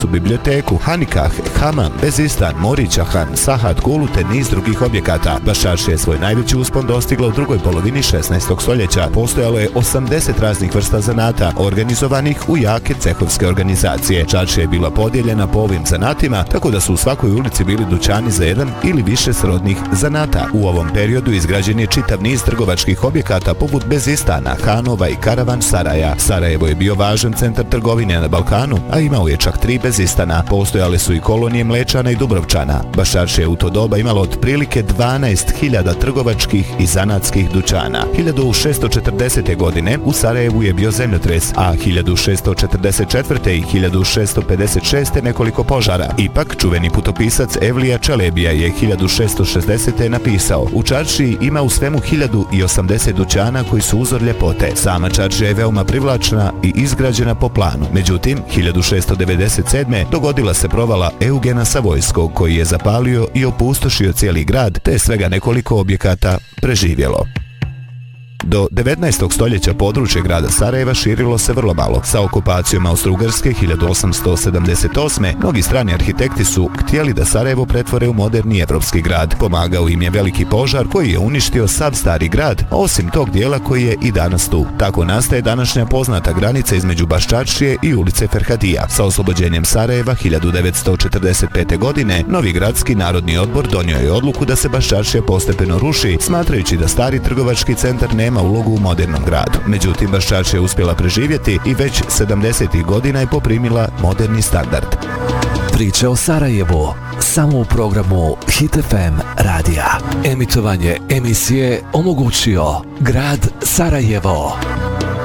biblioteku, Hanikah, Hamam, Bezistan, Morićahan, Sahat, Kulu te niz drugih objekata. Baščaršija je svoj najveći uspon dostigla u drugoj polovini 16. stoljeća. Postojalo je 80 raznih vrsta zanata, organizovanih u jake cehovske organizacije. Čaršija je bila podijeljena po ovim zanatima, tako da su u svakoj ulici bili dućani za jedan ili više srodnih zanata. U ovom periodu izgrađen je čitav niz trgovačkih objekata poput Bezistana, Hanova i Karavansaraja. Sarajevo je bio važan centar trgovine na Balkanu, a imao je čak 3 Bezistana. Postojale su i kolonije Mlečana i Dubrovčana. Baščaršija je u to doba imala otprilike 12.000 trgovačkih i zanatskih dućana. 1640. godine u Sarajevu je bio zemljotres, a 1644. i 1656. nekoliko požara. Ipak, čuveni putopisac Evlija Čelebija je 1660. napisao: u čaršiji ima u svemu 1080 dućana koji su uzor ljepote. Sama čaršija je veoma privlačna i izgrađena po planu. Međutim, 1697. dogodila se provala Eugena Savojskog, koji je zapalio i opustošio cijeli grad, te svega nekoliko objekata preživjelo. Do 19. stoljeća područje grada Sarajeva širilo se vrlo malo. Sa okupacijom Austro-Ugarske 1878. mnogi strani arhitekti su htjeli da Sarajevo pretvore u moderni evropski grad. Pomagao im je veliki požar koji je uništio sav stari grad, osim tog dijela koji je i danas tu. Tako nastaje današnja poznata granica između Baščaršije i ulice Ferhadija. Sa oslobođenjem Sarajeva 1945. godine Novi gradski narodni odbor donio je odluku da se Baščaršija postepeno ruši, smatrajući da stari trgovački centar nema ulogu u modernom gradu. Međutim, Baščaršija je uspjela preživjeti i već 70. godina je poprimila moderni standard. Priče o Sarajevu samo u programu Hit FM radija. Emitovanje emisije omogućio grad Sarajevo.